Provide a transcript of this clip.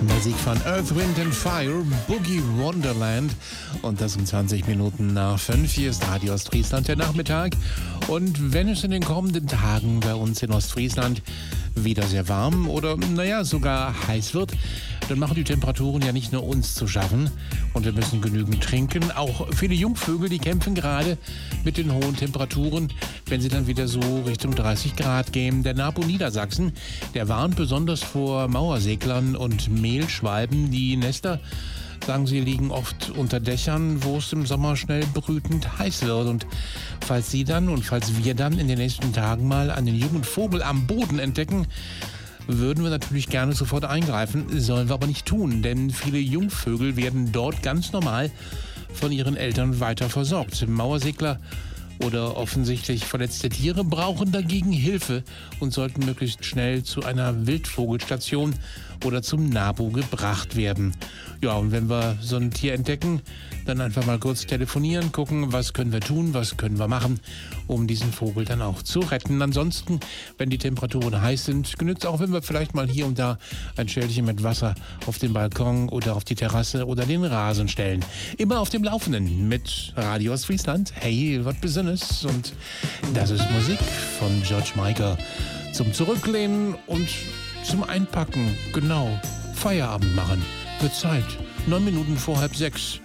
Musik von Earth, Wind and Fire, Boogie Wonderland. Und das um 20 Minuten nach 5. Hier ist Radio Ostfriesland der Nachmittag. Und wenn es in den kommenden Tagen bei uns in Ostfriesland wieder sehr warm oder sogar heiß wird, dann machen die Temperaturen ja nicht nur uns zu schaffen. Und wir müssen genügend trinken. Auch viele Jungvögel, die kämpfen gerade mit den hohen Temperaturen, wenn sie dann wieder so Richtung 30 Grad gehen. Der NABU Niedersachsen, der warnt besonders vor Mauerseglern und Mehlschwalben. Die Nester, sagen sie, liegen oft unter Dächern, wo es im Sommer schnell brütend heiß wird. Und falls wir dann in den nächsten Tagen mal einen jungen Vogel am Boden entdecken, würden wir natürlich gerne sofort eingreifen, sollen wir aber nicht tun, denn viele Jungvögel werden dort ganz normal von ihren Eltern weiter versorgt. Mauersegler oder offensichtlich verletzte Tiere brauchen dagegen Hilfe und sollten möglichst schnell zu einer Wildvogelstation oder zum NABU gebracht werden. Ja, und wenn wir so ein Tier entdecken, dann einfach mal kurz telefonieren, gucken, was können wir tun, was können wir machen, um diesen Vogel dann auch zu retten. Ansonsten, wenn die Temperaturen heiß sind, genügt es auch, wenn wir vielleicht mal hier und da ein Schälchen mit Wasser auf den Balkon oder auf die Terrasse oder den Rasen stellen. Immer auf dem Laufenden mit Radio Ostfriesland. Hey, was Besonderes. Und das ist Musik von George Michael zum Zurücklehnen und zum Einpacken. Genau, Feierabend machen. Wird Zeit. 9 Minuten vor 5:30.